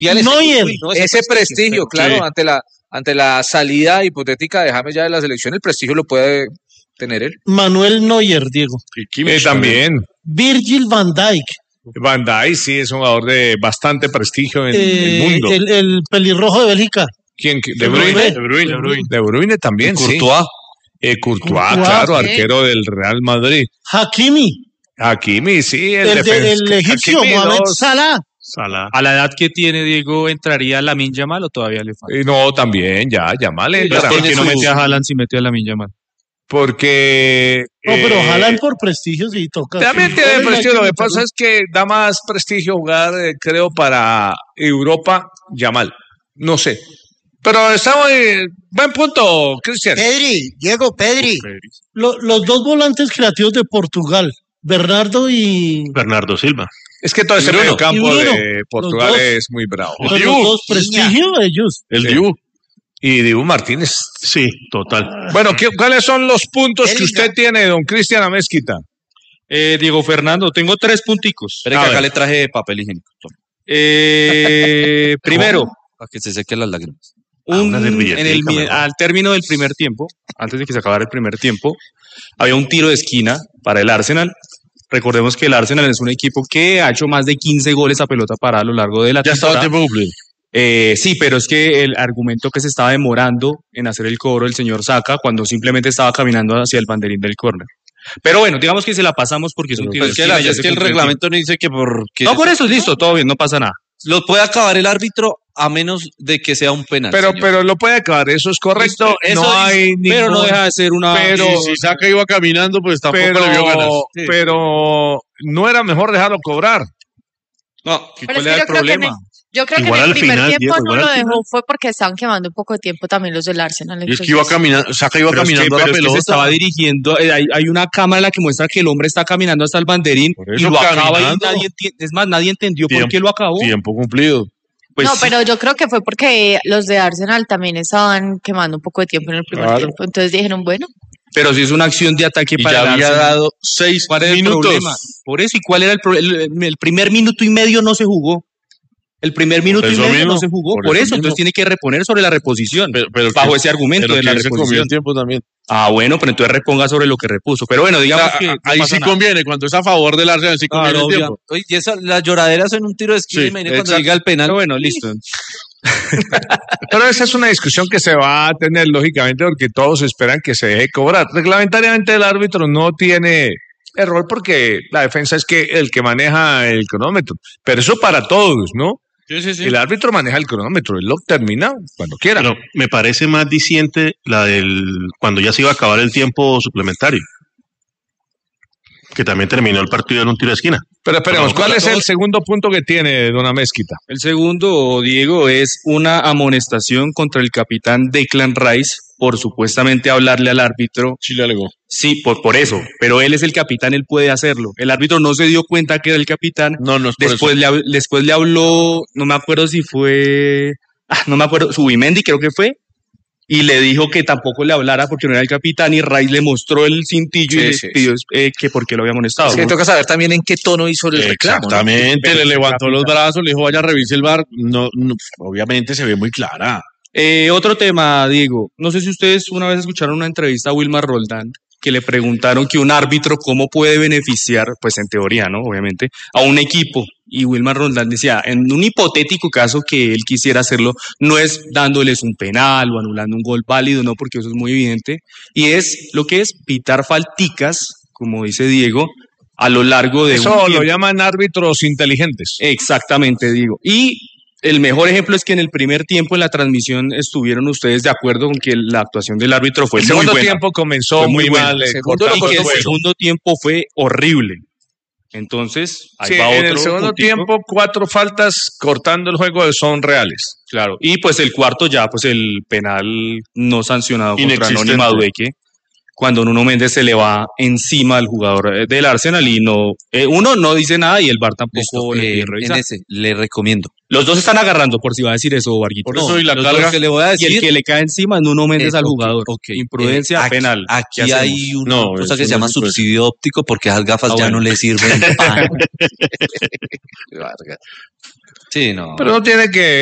Neuer. Ese prestigio, claro, sí. ante la salida hipotética de James ya de la selección, el prestigio lo puede tener él. Manuel Neuer, Diego. También. Virgil van Dijk. Van Dijk, sí, es un jugador de bastante prestigio en el mundo. El pelirrojo de Bélgica. ¿Quién? De Bruyne. De Bruyne también, sí. Courtois, claro, arquero del Real Madrid. Hakimi, sí. El egipcio, Mohamed Salah. A la edad que tiene Diego, ¿entraría Lamine Yamal o todavía le falta? No, también, Yamal entra. ¿Por qué no mete a Haaland si mete a Lamine Yamal? Porque... No, pero Haaland por prestigio sí toca. También tiene prestigio, lo que pasa es que da más prestigio jugar, creo, para Europa, Yamal. No sé. Pero estamos en buen punto, Cristian. Pedri. Los dos volantes creativos de Portugal, Bernardo Silva. Es que todo ese medio campo de Portugal es muy bravo. Los dos prestigio ellos. El Dibu. Y Dibu Martínez. Sí, total. Bueno, ¿cuáles son los puntos que usted tiene, don Cristian Amezquita? Diego Fernando, tengo 3 punticos. Espera que acá le traje papel higiénico. Primero. Para que se sequen las lágrimas. Al término del primer tiempo, antes de que se acabara el primer tiempo, había un tiro de esquina para el Arsenal. Recordemos que el Arsenal es un equipo que ha hecho más de 15 goles a pelota parada a lo largo de la temporada. Ya estaba el tiempo cumplido. Sí, pero es que el argumento que se estaba demorando en hacer el cobro el señor Saka cuando simplemente estaba caminando hacia el banderín del córner. Pero bueno, digamos que se la pasamos porque es un tiro de esquina. Es que el reglamento no dice que porque... No, por eso, listo, todo bien, no pasa nada. Lo puede acabar el árbitro a menos de que sea un penal. Pero lo puede acabar, eso es correcto. Pero no deja de ser una... Pero si Saka iba caminando, pues tampoco le vio ganas. Sí. Pero no era mejor dejarlo cobrar. No, ¿cuál era el problema? Yo creo igual que en el primer tiempo Diego, no lo dejó fue porque estaban quemando un poco de tiempo también los del Arsenal. Y es que iba caminando, Saka iba caminando a la pelota. Se estaba dirigiendo, hay una cámara en la que muestra que el hombre está caminando hasta el banderín y lo acaba y nadie entendió por qué lo acabó. Tiempo cumplido. Pues, no, pero yo creo que fue porque los de Arsenal también estaban quemando un poco de tiempo en el primer tiempo. Entonces dijeron, bueno. Pero si es una acción de ataque y para ya el había Arsenal. dado 6 minutos. Por eso, ¿y cuál era el problema? El primer minuto y medio no se jugó. El primer minuto y medio no se jugó. Por eso entonces tiene que reponer sobre la reposición. Pero bajo ese argumento de la reposición. Tiempo también. Bueno, pero entonces reponga sobre lo que repuso. Pero bueno, digamos que ahí sí conviene. Cuando es a favor del Arsenal, sí conviene el tiempo. Oye, y las lloraderas en un tiro de esquina, imagínate cuando llega el penal. Pero bueno, listo. Pero esa es una discusión que se va a tener, lógicamente, porque todos esperan que se deje cobrar. Reglamentariamente el árbitro no tiene error porque la defensa es el que maneja el cronómetro. Pero eso para todos, ¿no? Sí. El árbitro maneja el cronómetro, él lo termina cuando quiera. Pero me parece más diciente la cuando ya se iba a acabar el tiempo suplementario. Que también terminó el partido en un tiro de esquina. Pero esperemos, ¿cuál es el segundo punto que tiene don Amezquita? El segundo, Diego, es una amonestación contra el capitán Declan Rice por supuestamente hablarle al árbitro. Sí, le alegó. Sí, por eso, pero él es el capitán, él puede hacerlo. El árbitro no se dio cuenta que era el capitán. No es después le habló, no me acuerdo si fue, Subimendi creo que fue, y le dijo que tampoco le hablara porque no era el capitán, y Rice le mostró el cintillo y le pidió que por qué lo había amonestado. Es que toca saber también en qué tono hizo el reclamo. Exactamente, ¿no? Le levantó los brazos, le dijo vaya a revisar el VAR. No, obviamente se ve muy clara. Otro tema, Diego. No sé si ustedes una vez escucharon una entrevista a Wilmar Roldán, que le preguntaron que un árbitro cómo puede beneficiar, pues en teoría, ¿no? Obviamente, a un equipo. Y Wilmar Roldán decía, en un hipotético caso que él quisiera hacerlo, no es dándoles un penal o anulando un gol válido, no, porque eso es muy evidente. Y es lo que es pitar falticas, como dice Diego, a lo largo de eso lo llaman árbitros inteligentes. Exactamente, Diego. Y el mejor ejemplo es que en el primer tiempo en la transmisión estuvieron ustedes de acuerdo con que la actuación del árbitro fue muy buena. El segundo tiempo comenzó muy mal. El segundo tiempo fue horrible. Entonces, ahí va otro. En el segundo tiempo, 4 faltas cortando el juego son reales. Claro. Y pues el cuarto ya, pues el penal no sancionado contra Noni Madueke, cuando Nuno Méndez se le va encima al jugador del Arsenal y uno no dice nada y el VAR tampoco le pide revisar. En ese, le recomiendo. Los dos están agarrando, por si va a decir eso, Varguito. Por eso y la carga que le voy a decir. Y el que le cae encima es Nuno Méndez al jugador. Imprudencia penal. Aquí hay una cosa que se llama subsidio óptico porque esas gafas ya no le sirven. Sí, no. Pero no tiene que